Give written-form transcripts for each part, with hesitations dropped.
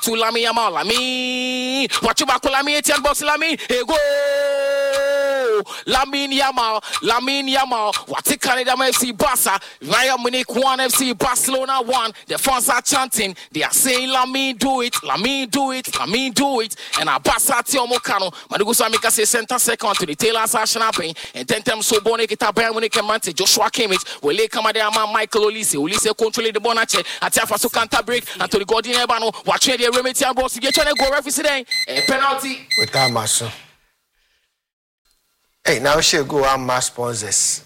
to Lami Yamal, Lami. Watch you back, Lami, Etienne Boss, Lami. Hey, go. Lamine Yamal. What a Canada FC Barca. Bayern Munich 1, FC Barcelona 1. The fans are chanting. They are saying, Lamine, do it. And a Barca Tiomo Cano. Madugusa Mika say center second to the Taylor Sasha Payne. And 10 times so Bonnet, Bayern Munich and Mante. Joshua Kimmich. Will lay come there, Michael Olise control the Bonache. Atiafa so can't break. And to the Gordon Ebano. Watch the remedy and boss to get trying to go referee today. A penalty. With that, Master. Hey, now she'll go on my sponsors.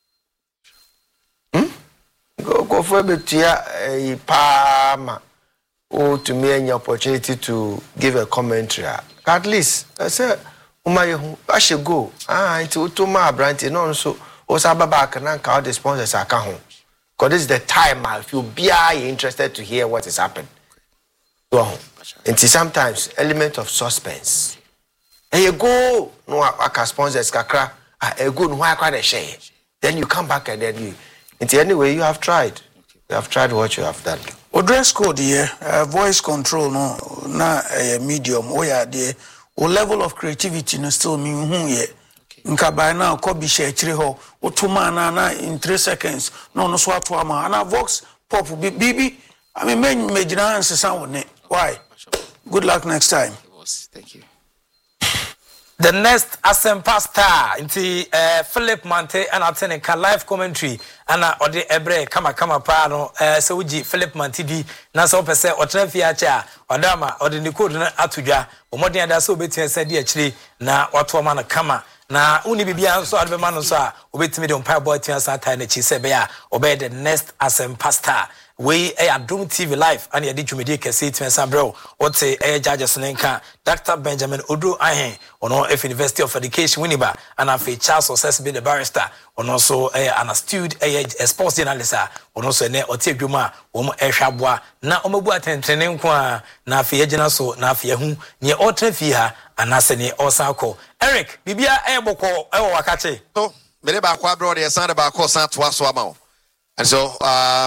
Go for a bit here, Palmer. Oh, to me, any opportunity to give a commentary. At least, I said, I should go. To my brand, and also, Osababa can count the sponsors I come home. Because this is the time I feel interested to hear what is happening. Go home. And sometimes, element of suspense. Hey, you go, no, I can sponsors kakra. A good no, I can't share. Then you come back and then you. Anyway, you have tried. You have tried what you have done. Dress code here, voice control, no, na medium. Oh yeah, the level of creativity no still mean here. Nka by now, Kobe share ho. Otuma na in 3 seconds. No swap to ama. Na vox pop bibi. I mean, major answer sound. Why? Good luck next time. Thank you. The next Asempa star into Philip Mante and Atenika live commentary and Ode Ebre kama pa no so uji Philip Mante di na so pese otrafia cha odama ode ni code na atudwa omoden ada so betia sadi akire na wato ma na kama na uni bibia so adbe ma no so a obetimi de umpa boy tia sata na chi se be a obe the next Asempa star we Adom TV live and ye di dwumedi kese timensa bro what say judges nenka Dr. Benjamin Odo Ahen ono F University of Education winiba and afi Charles Success be the barrister ono so an astute sports journalist ono so ne otiadwuma wo mo ehwaboa na omabu atentene nko na afi agina so na afi hu ne otrafi ha anase ne osako Eric bibia boko wakache so me ba kwa bro de san de ba ko san to aso ama and so